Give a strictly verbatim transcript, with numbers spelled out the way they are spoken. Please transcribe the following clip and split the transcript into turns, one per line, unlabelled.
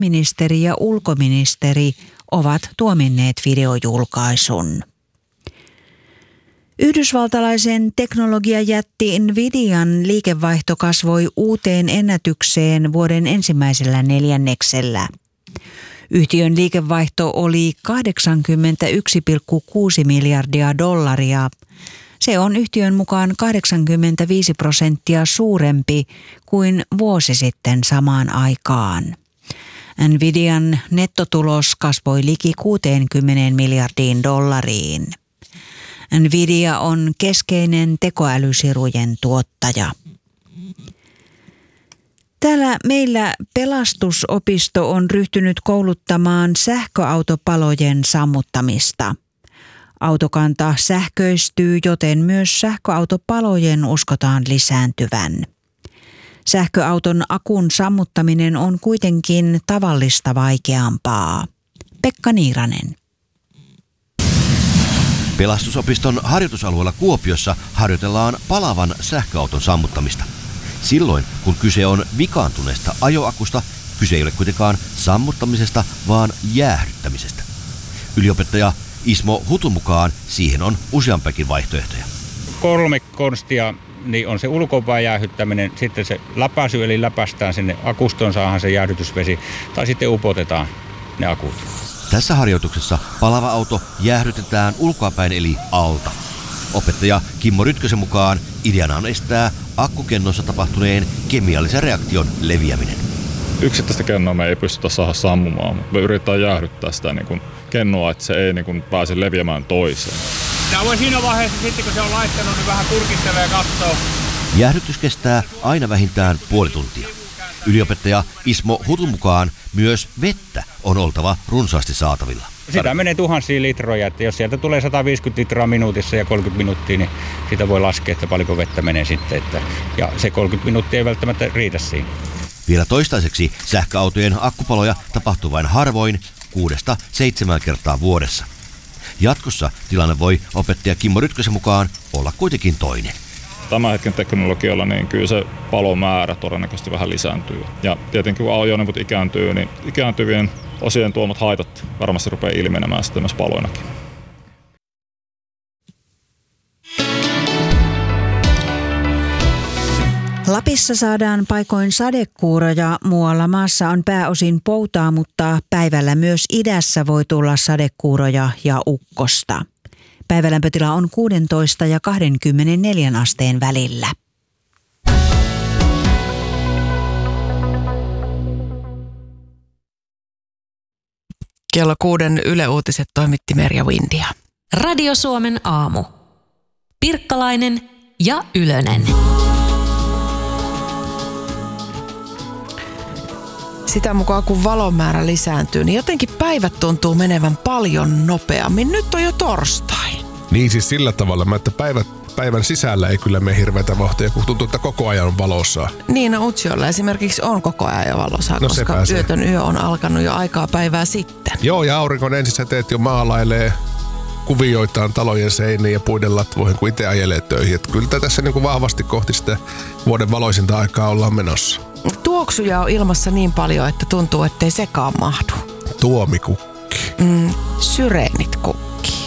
pääministeri ja ulkoministeri ovat tuominneet videojulkaisun. Yhdysvaltalaisen teknologiajätti Nvidian liikevaihto kasvoi uuteen ennätykseen vuoden ensimmäisellä neljänneksellä. Yhtiön liikevaihto oli kahdeksankymmentäyksi pilkku kuusi miljardia dollaria. Se on yhtiön mukaan kahdeksankymmentäviisi prosenttia suurempi kuin vuosi sitten samaan aikaan. Nvidian nettotulos kasvoi liki kuuteenkymmeneen miljardiin dollariin. Nvidia on keskeinen tekoälysirujen tuottaja. Täällä meillä Pelastusopisto on ryhtynyt kouluttamaan sähköautopalojen sammuttamista. Autokanta sähköistyy, joten myös sähköautopalojen uskotaan lisääntyvän. Sähköauton akun sammuttaminen on kuitenkin tavallista vaikeampaa. Pekka Niiranen.
Pelastusopiston harjoitusalueella Kuopiossa harjoitellaan palavan sähköauton sammuttamista. Silloin, kun kyse on vikaantuneesta ajoakusta, kyse ei ole kuitenkaan sammuttamisesta, vaan jäähdyttämisestä. Yliopettaja Ismo Hutun mukaan siihen on useampiakin vaihtoehtoja.
Kolme konstia niin on se ulkopäin jäähdyttäminen, sitten se läpäisy, eli läpäistään sinne akustoon, saadaan se jäähdytysvesi, tai sitten upotetaan ne akut.
Tässä harjoituksessa palava auto jäähdytetään ulkoapäin eli alta. Opettaja Kimmo Rytkösen mukaan ideana on estää akkukennossa tapahtuneen kemiallisen reaktion leviäminen.
Yksittäistä kennoa me ei pystytä saada sammumaan, mutta me yritetään jäähdyttää sitä niin kuin kennoa, että se ei niin kuin pääse leviämään toiseen.
Tämä voi siinä vaiheessa sitten, kun se on laittanut, niin vähän kurkittelee ja katsoo.
Jäähdytys kestää aina vähintään puoli tuntia. Yliopettaja Ismo Hutun mukaan myös vettä on oltava runsaasti saatavilla.
Sitä menee tuhansia litroja, että jos sieltä tulee sata viisikymmentä litraa minuutissa ja kolmekymmentä minuuttia, niin sitä voi laskea, että paljonko vettä menee sitten. Että, ja se kolmekymmentä minuuttia ei välttämättä riitä siinä.
Vielä toistaiseksi sähköautojen akkupaloja tapahtuu vain harvoin, kuudesta seitsemään kertaa vuodessa. Jatkossa tilanne voi opettaja Kimmo Rytkösen mukaan olla kuitenkin toinen.
Tämän hetken teknologialla niin kyllä se palomäärä todennäköisesti vähän lisääntyy. Ja tietenkin kun ajoneuvot ikääntyy, niin ikääntyvien osien tuomat haitat varmasti rupeaa ilmenemään sitten myös paloinakin.
Lapissa saadaan paikoin sadekuuroja, muualla maassa on pääosin poutaa, mutta päivällä myös idässä voi tulla sadekuuroja ja ukkosta. Päivälämpötila on kuusitoista ja kaksikymmentäneljä asteen välillä.
Kello kuuden Yle Uutiset toimitti Merja Windia.
Radio Suomen aamu. Pirkkalainen ja Ylönen.
Sitä mukaan kun valon määrä lisääntyy, niin jotenkin päivät tuntuu menevän paljon nopeammin. Nyt on jo torstai.
Niin siis sillä tavalla, että päivät, päivän sisällä ei kyllä mene hirveätä vauhtia, kun tuntuu, että koko ajan on valossa.
Niin, no Utsjoella esimerkiksi on koko ajan jo valossa,
no,
koska yötön yö on alkanut jo aikaa päivää sitten.
Joo, ja auringon ensisäteet jo maalailee kuvioitaan talojen seiniin ja puiden latvoihin, kun itse ajelee töihin. Että kyllä tässä niin kuin vahvasti kohti sitä vuoden valoisinta aikaa ollaan menossa.
Tuoksuja on ilmassa niin paljon, että tuntuu, ettei sekaan mahdu.
Tuomikukki.
Mm, syreenit kukki.